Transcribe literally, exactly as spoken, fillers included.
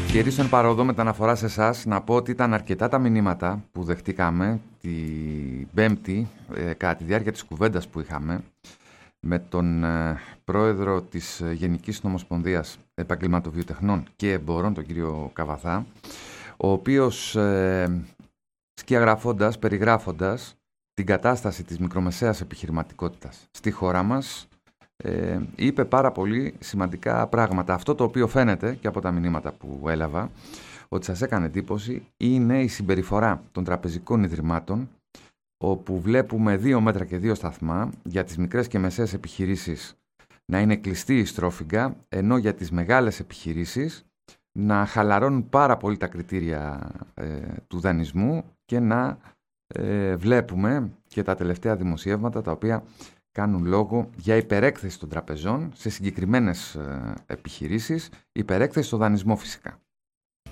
Ευκαιρίσεων παρόδο με την αναφορά σε εσάς να πω ότι ήταν αρκετά τα μηνύματα που δεχτήκαμε την Πέμπτη ε, κατά τη διάρκεια της κουβέντας που είχαμε με τον ε, πρόεδρο της Γενικής Νομοσπονδίας Επαγγελματοβιοτεχνών και Εμπόρων, τον κύριο Καβαθά, ο οποίος ε, σκιαγραφώντας, περιγράφοντας την κατάσταση της μικρομεσαίας επιχειρηματικότητας στη χώρα μας, Ε, είπε πάρα πολύ σημαντικά πράγματα. Αυτό το οποίο φαίνεται και από τα μηνύματα που έλαβα ότι σας έκανε εντύπωση είναι η συμπεριφορά των τραπεζικών ιδρυμάτων, όπου βλέπουμε δύο μέτρα και δύο σταθμά για τις μικρές και μεσαίες επιχειρήσεις να είναι κλειστή η στρόφιγγα, ενώ για τις μεγάλες επιχειρήσεις να χαλαρώνουν πάρα πολύ τα κριτήρια ε, του δανεισμού και να ε, βλέπουμε και τα τελευταία δημοσιεύματα τα οποία κάνουν λόγο για υπερέκθεση των τραπεζών σε συγκεκριμένες ε, επιχειρήσεις, υπερέκθεση στο δανεισμό φυσικά.